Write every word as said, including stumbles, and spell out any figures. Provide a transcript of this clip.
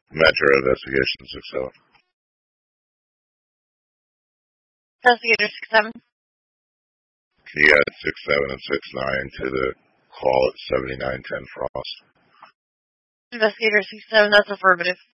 Metro Investigation six seven. Investigator six seven. Can you add six seven and six nine to the call at seventy-nine ten Frost? Investigator six seven, that's affirmative.